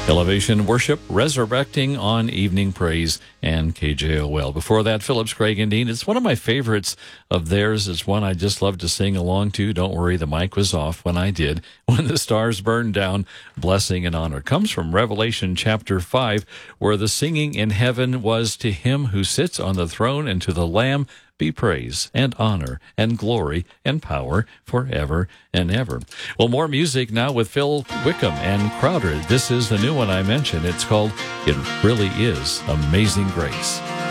Elevation Worship, Resurrecting on Evening Praise, and KJOL. Before that, Phillips, Craig, and Dean. It's one of my favorites of theirs. It's one I just love to sing along to. Don't worry, the mic was off when I did. When the stars burned down, blessing and honor. Comes from Revelation chapter 5, where the singing in heaven was to him who sits on the throne and to the Lamb be praise and honor and glory and power forever and ever. Well, more music now with Phil Wickham and Crowder. This is the new one I mentioned. It's called It Really Is Amazing Grace.